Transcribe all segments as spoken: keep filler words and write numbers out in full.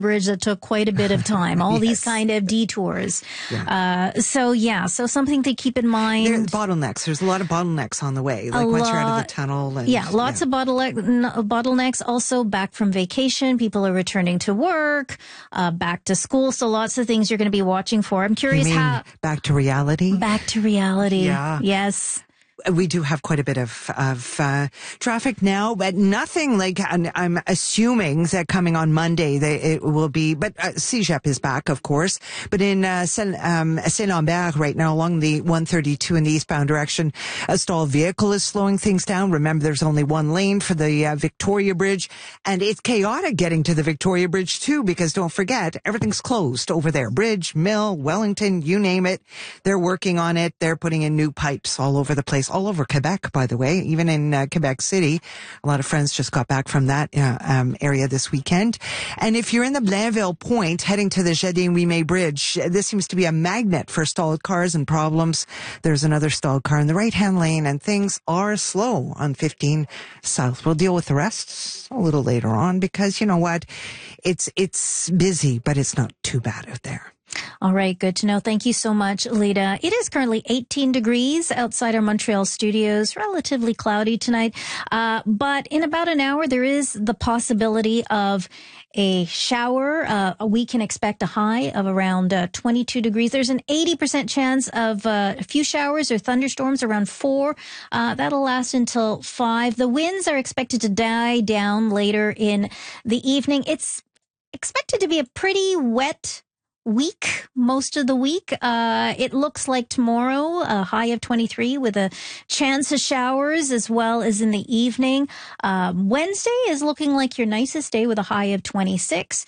bridge that took quite a bit of time. All yes. these kind of detours. Yeah. Uh, so yeah, so something to keep in mind. There's bottlenecks. There's a lot of bottlenecks on the way. Like a once lot, you're out of the tunnel. And, yeah, lots yeah. of bottleneck, bottlenecks. Also back from vacation. People are returning to work, uh, back to school. So lots of things you're going to be watching for. I'm curious you mean how. Back to reality? Back to reality. Yeah. Yes. We do have quite a bit of, of, uh, traffic now, but nothing like, I'm assuming that coming on Monday, they, it will be, but, uh, C E G E P is back, of course, but in, uh, um, Saint-Lambert right now along the one thirty-two in the eastbound direction, a stalled vehicle is slowing things down. Remember, there's only one lane for the, uh, Victoria Bridge, and it's chaotic getting to the Victoria Bridge too, because don't forget, everything's closed over there. Bridge, Mill, Wellington, you name it. They're working on it. They're putting in new pipes all over the place. All over Quebec, by the way, even in uh, Quebec City. A lot of friends just got back from that uh, um, area this weekend. And if you're in the Blainville Point, heading to the Jardin-Ouimet Bridge, this seems to be a magnet for stalled cars and problems. There's another stalled car in the right-hand lane, and things are slow on fifteen South. We'll deal with the rest a little later on because, you know what, it's it's busy, but it's not too bad out there. All right. Good to know. Thank you so much, Lita. It is currently eighteen degrees outside our Montreal studios. Relatively cloudy tonight. Uh, but in about an hour, there is the possibility of a shower. Uh, we can expect a high of around uh, twenty-two degrees. There's an eighty percent chance of uh, a few showers or thunderstorms around four. Uh, that'll last until five. The winds are expected to die down later in the evening. It's expected to be a pretty wet week, most of the week. Uh, it looks like tomorrow, a high of twenty-three with a chance of showers as well as in the evening. Um, Wednesday is looking like your nicest day with a high of twenty-six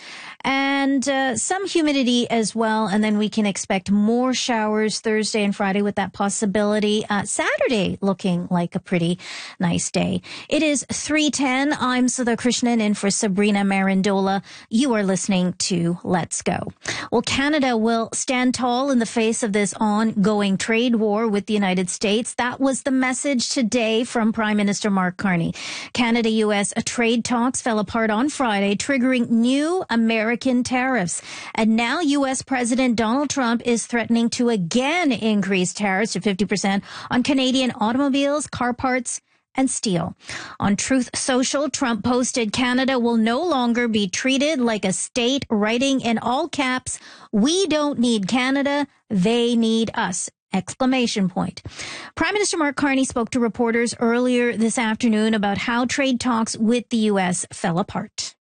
and uh, some humidity as well. And then we can expect more showers Thursday and Friday with that possibility. Uh, Saturday looking like a pretty nice day. It is three ten. I'm Sudha Krishnan in for Sabrina Marandola. You are listening to Let's Go. Well, Canada will stand tall in the face of this ongoing trade war with the United States. That was the message today from Prime Minister Mark Carney. Canada-U S trade talks fell apart on Friday, triggering new American tariffs. And now U S President Donald Trump is threatening to again increase tariffs to fifty percent on Canadian automobiles, car parts, and steel. On Truth Social, Trump posted, Canada will no longer be treated like a state, writing in all caps, we don't need Canada, they need us. Exclamation point. Prime Minister Mark Carney spoke to reporters earlier this afternoon about how trade talks with the U S fell apart.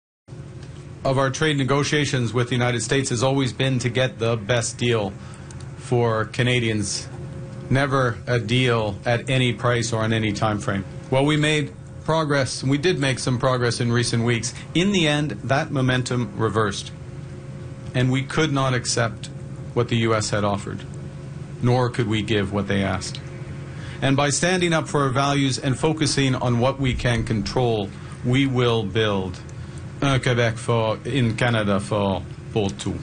Of our trade negotiations with the United States has always been to get the best deal for Canadians. Never a deal at any price or on any time frame. Well, we made progress, and we did make some progress in recent weeks. In the end, that momentum reversed, and we could not accept what the U S had offered, nor could we give what they asked. And by standing up for our values and focusing on what we can control, we will build un Québec fort in Canada fort pour tout.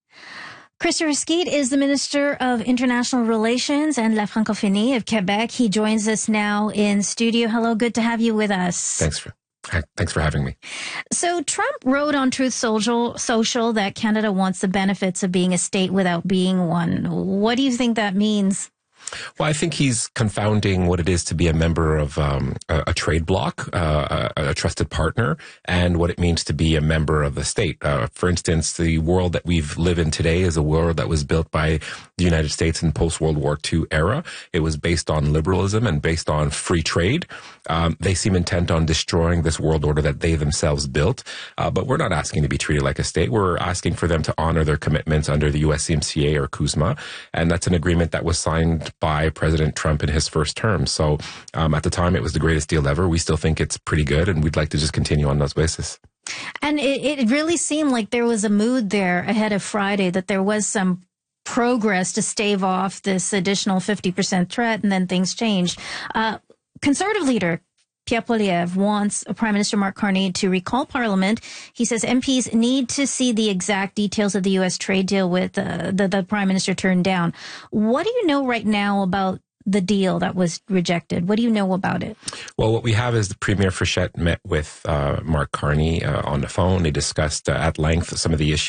Chris Risquet is the Minister of International Relations and La Francophonie of Quebec. He joins us now in studio. Hello, good to have you with us. Thanks for thanks for having me. So Trump wrote on Truth Social, Social that Canada wants the benefits of being a state without being one. What do you think that means? Well, I think he's confounding what it is to be a member of um, a, a trade bloc, uh, a, a trusted partner, and what it means to be a member of the state. Uh, for instance, the world that we live in today is a world that was built by the United States in post-World War Two era. It was based on liberalism and based on free trade. Um, they seem intent on destroying this world order that they themselves built. Uh, but we're not asking to be treated like a state. We're asking for them to honor their commitments under the U S C M C A or CUSMA. And that's an agreement that was signed by President Trump in his first term. So um, at the time, it was the greatest deal ever. We still think it's pretty good, and we'd like to just continue on those basis. And it, it really seemed like there was a mood there ahead of Friday, that there was some progress to stave off this additional fifty percent threat, and then things changed. Uh, Conservative leader Pierre Poilievre wants Prime Minister Mark Carney to recall Parliament. He says M Ps need to see the exact details of the U S trade deal with uh, the, the Prime Minister turned down. What do you know right now about the deal that was rejected? What do you know about it? Well, what we have is the Premier Frechette met with uh, Mark Carney uh, on the phone. They discussed uh, at length some of the issues